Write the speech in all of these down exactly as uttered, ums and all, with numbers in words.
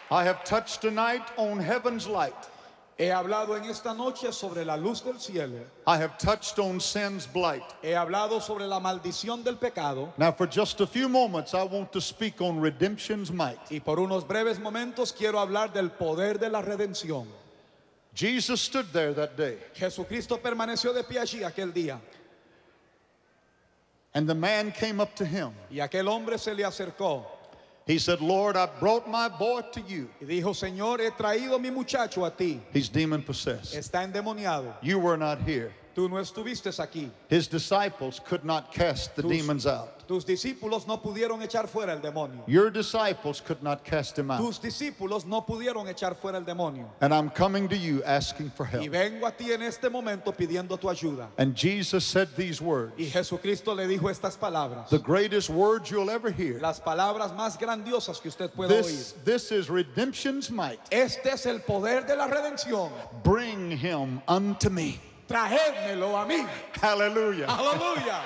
I have touched tonight on heaven's light. He hablado en esta noche sobre la luz del cielo. I have touched on sin's blight. He hablado sobre la maldición del pecado. Now for just a few moments I want to speak on redemption's might. Y por unos breves momentos quiero hablar del poder de la redención. Jesus stood there that day. Jesucristo permaneció de pie allí aquel día. And the man came up to him. Y aquel hombre se le acercó. He said, Lord, I brought my boy to you. Y dijo, Señor, he traído mi muchacho a ti. He's demon possessed. Está endemoniado. You were not here. Tú no estuviste aquí. His disciples could not cast the Tus- demons out. Tus discípulos no pudieron echar fuera el demonio. Your disciples could not cast him out. Tus discípulos no pudieron echar fuera el demonio. And I'm coming to you asking for Y help. vengo a ti en este momento pidiendo tu ayuda. And Jesus said these words. Y Jesucristo le dijo estas palabras. The greatest words you'll ever hear. Las palabras más grandiosas que usted pueda This, oír. this is redemption's might. Este es el poder de la redención. Bring him unto me. Traédmelo a mí. Hallelujah. Aleluya.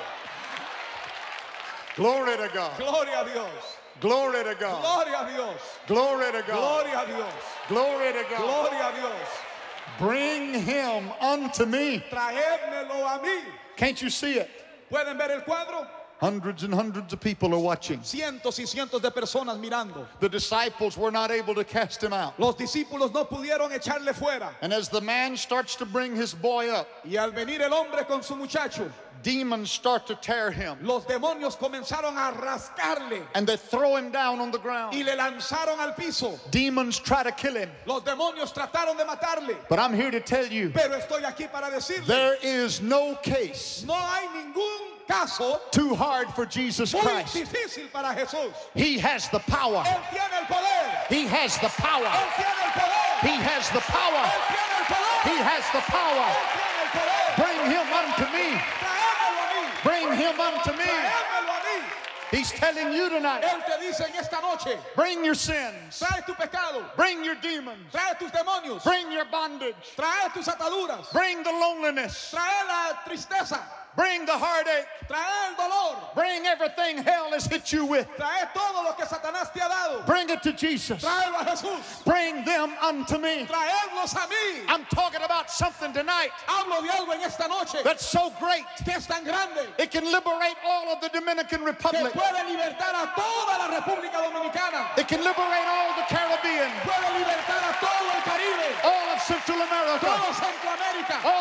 Glory to God. Gloria a Dios. Glory to God. Gloria a Dios. Glory to God. Gloria a Dios. Glory to God. Gloria a Dios. Bring him unto me. Traédmelo a mí. Can't you see it? ¿Pueden ver el cuadro? Hundreds and hundreds of people are watching. Cientos y cientos de personas mirando. The disciples were not able to cast him out. Los discípulos no pudieron echarle fuera. And as the man starts to bring his boy up, Y al venir el hombre con su muchacho, demons start to tear him. los demonios comenzaron a rascarle And they throw him down on the ground. y le lanzaron al piso. Demons try to kill him. Los demonios trataron de matarle. But I'm here to tell you, Pero estoy aquí para decirle, there is no case no hay ningún caso too hard for Jesus muy Christ. difícil para Jesús. He has the power. Él tiene el poder. He has the power. Él tiene el poder. He has the power. Él tiene el poder. He has the power. Él tiene el poder. Bring him unto me. Traédmelo a mí. Bring him unto me. Traédmelo a mí. He's telling you tonight, Él te dice en esta noche, bring your sins. trae tu pecado, Bring your demons. trae tus demonios, Bring your bondage. trae tus ataduras, Bring the loneliness. trae la tristeza, Bring the heartache. trae el dolor, Bring everything hell has hit you with. trae todo lo que Satanás te ha dado, Bring it to Jesus. tráelo a Jesús, Bring them unto me. traedlos a mí. I'm talking about something tonight Hablo de algo en esta noche that's so great que es tan grande it can liberate all of the Dominican que Republic. puede libertar a toda la República Dominicana, It can liberate all the Caribbean, puede libertar a todo el Caribe, all of Central America, todo Centroamérica. all